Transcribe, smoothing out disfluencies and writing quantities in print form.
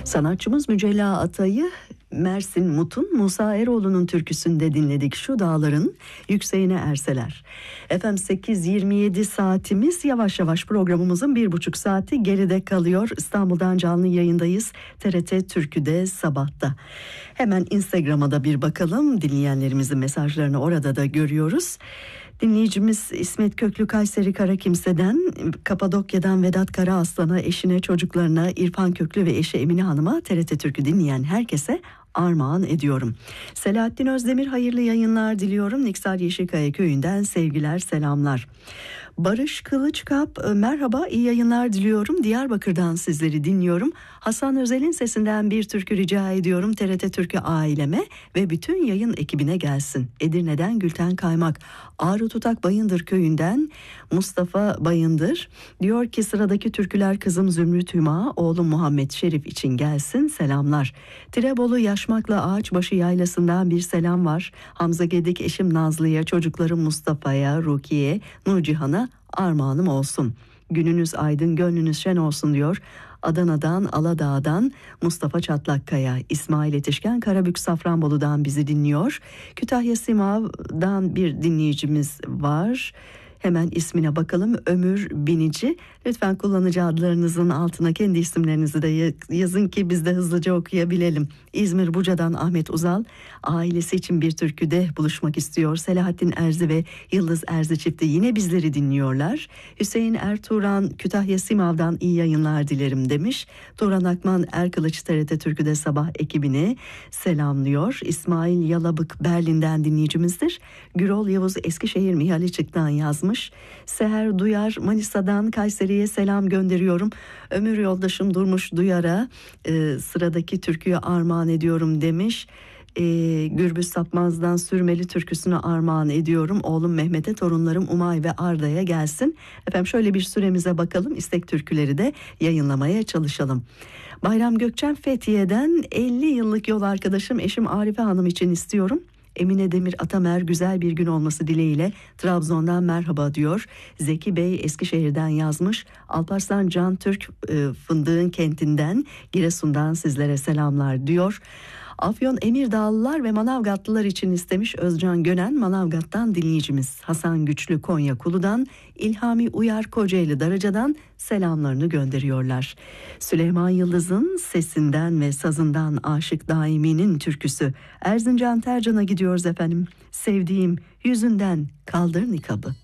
Sanatçımız Mücella Atay'ı Mersin Mut'un Musa Eroğlu'nun türküsünde dinledik. Şu dağların yükseğine erseler. Efendim 8:27 saatimiz, yavaş yavaş programımızın 1,5 saati geride kalıyor. İstanbul'dan canlı yayındayız. TRT Türkü'de sabahta. Hemen Instagram'a da bir bakalım. Dinleyenlerimizin mesajlarını orada da görüyoruz. Dinleyicimiz İsmet Köklü Kayseri Karakimse'den, Kapadokya'dan Vedat Karaaslan'a, eşine, çocuklarına, İrfan Köklü ve eşi Emine Hanım'a, TRT Türkü dinleyen herkese armağan ediyorum. Selahattin Özdemir, hayırlı yayınlar diliyorum. Niksar Yeşilkaya köyünden sevgiler, selamlar. Barış Kılıçkap, merhaba, iyi yayınlar diliyorum. Diyarbakır'dan sizleri dinliyorum. Hasan Özel'in sesinden bir türkü rica ediyorum. TRT Türkü aileme ve bütün yayın ekibine gelsin. Edirne'den Gülten Kaymak. Ağrı Tutak Bayındır köyünden Mustafa Bayındır diyor ki, sıradaki türküler kızım Zümrüt Hüma, oğlum Muhammed Şerif için gelsin, selamlar. Tirebolu Yaşmaklı Ağaçbaşı yaylasından bir selam var. Hamza Gedik, eşim Nazlı'ya, çocuklarım Mustafa'ya, Rukiye, Nurcihan'a armağanım olsun. Gününüz aydın, gönlünüz şen olsun diyor. Adana'dan, Aladağ'dan Mustafa Çatlakkaya. İsmail Yetişken Karabük Safranbolu'dan bizi dinliyor. Kütahya Simav'dan bir dinleyicimiz var. Hemen ismine bakalım. Ömür Binici. Lütfen kullanıcı adlarınızın altına kendi isimlerinizi de yazın ki biz de hızlıca okuyabilelim. İzmir Buca'dan Ahmet Uzal ailesi için bir türküde buluşmak istiyor. Selahattin Erzi ve Yıldız Erzi çifti yine bizleri dinliyorlar. Hüseyin Ertuğran Kütahya Simav'dan iyi yayınlar dilerim demiş. Turan Akman Erkılıç TRT Türkü'de sabah ekibini selamlıyor. İsmail Yalabık Berlin'den dinleyicimizdir. Gürol Yavuz Eskişehir Mihaliçik'ten yazmış. Seher Duyar Manisa'dan Kayseri'ye selam gönderiyorum. Ömür yoldaşım Durmuş Duyar'a sıradaki türküyü armağan ediyorum demiş. Gürbüz Sapmaz'dan Sürmeli türküsünü armağan ediyorum. Oğlum Mehmet'e, torunlarım Umay ve Arda'ya gelsin. Efendim şöyle bir süremize bakalım. İstek türküleri de yayınlamaya çalışalım. Bayram Gökçen Fethiye'den 50 yıllık yol arkadaşım eşim Arife Hanım için istiyorum. Emine Demir Atamer, güzel bir gün olması dileğiyle Trabzon'dan merhaba diyor. Zeki Bey Eskişehir'den yazmış. Alparslan Can Türk Fındık'ın kentinden, Giresun'dan sizlere selamlar diyor. Afyon Emirdağlılar ve Manavgatlılar için istemiş Özcan Gönen, Manavgat'tan dinleyicimiz. Hasan Güçlü Konya Kulu'dan, İlhami Uyar Kocaeli Darıca'dan selamlarını gönderiyorlar. Süleyman Yıldız'ın sesinden ve sazından Aşık Daimi'nin türküsü. Erzincan Tercan'a gidiyoruz efendim. Sevdiğim yüzünden kaldır nikabı.